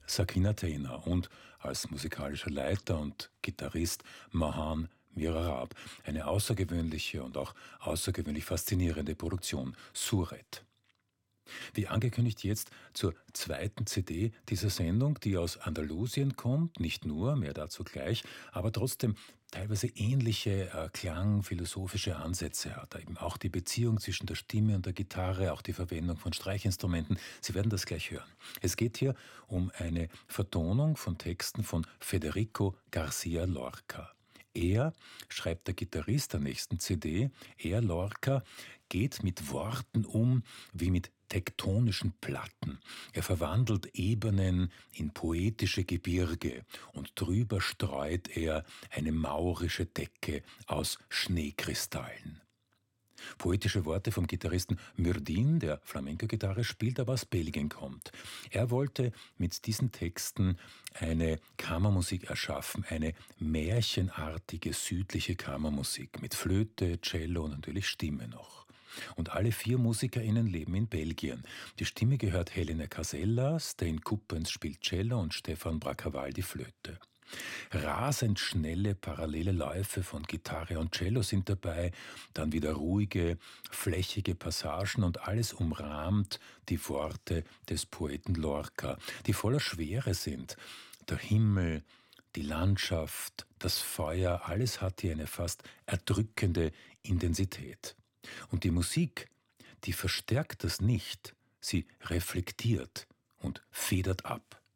Sakina Tainer und als musikalischer Leiter und Gitarrist Mahan Mirarab. Eine außergewöhnliche und auch außergewöhnlich faszinierende Produktion, Suret. Wie angekündigt jetzt zur zweiten CD dieser Sendung, die aus Andalusien kommt, nicht nur, mehr dazu gleich, aber trotzdem teilweise ähnliche klangphilosophische Ansätze hat. Eben auch die Beziehung zwischen der Stimme und der Gitarre, auch die Verwendung von Streichinstrumenten. Sie werden das gleich hören. Es geht hier um eine Vertonung von Texten von Federico García Lorca. Er, schreibt der Gitarrist der nächsten CD, Lorca, geht mit Worten um wie mit tektonischen Platten. Er verwandelt Ebenen in poetische Gebirge und drüber streut er eine maurische Decke aus Schneekristallen. Poetische Worte vom Gitarristen Myrdin, der Flamenco-Gitarre spielt, aber aus Belgien kommt. Er wollte mit diesen Texten eine Kammermusik erschaffen, eine märchenartige südliche Kammermusik mit Flöte, Cello und natürlich Stimme noch. Und alle 4 MusikerInnen leben in Belgien. Die Stimme gehört Helena Casella, Stijn Kuppens spielt Cello und Stefan Bracaval die Flöte. Rasend schnelle, parallele Läufe von Gitarre und Cello sind dabei, dann wieder ruhige, flächige Passagen und alles umrahmt die Worte des Poeten Lorca, die voller Schwere sind. Der Himmel, die Landschaft, das Feuer, alles hat hier eine fast erdrückende Intensität. Und die Musik, die verstärkt das nicht, sie reflektiert und federt ab.